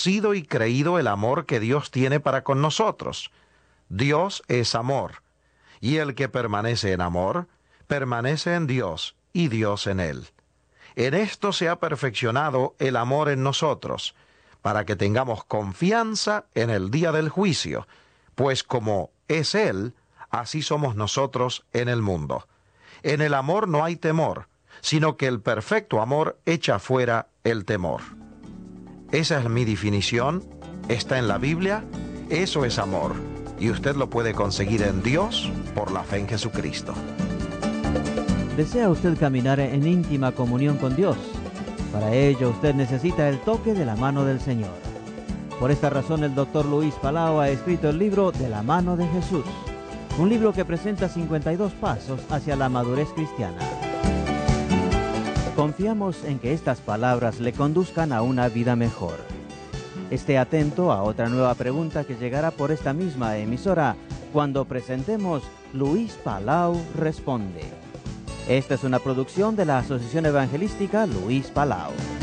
conocido y creído el amor que Dios tiene para con nosotros. Dios es amor, y el que permanece en amor, permanece en Dios y Dios en él. En esto se ha perfeccionado el amor en nosotros, para que tengamos confianza en el día del juicio, pues como es Él, así somos nosotros en el mundo. En el amor no hay temor, sino que el perfecto amor echa fuera el temor. Esa es mi definición, está en la Biblia, eso es amor, y usted lo puede conseguir en Dios por la fe en Jesucristo. ¿Desea usted caminar en íntima comunión con Dios? Para ello usted necesita el toque de la mano del Señor. Por esta razón el Dr. Luis Palau ha escrito el libro De la mano de Jesús, un libro que presenta 52 pasos hacia la madurez cristiana. Confiamos en que estas palabras le conduzcan a una vida mejor. Esté atento a otra nueva pregunta que llegará por esta misma emisora cuando presentemos Luis Palau Responde. Esta es una producción de la Asociación Evangelística Luis Palau.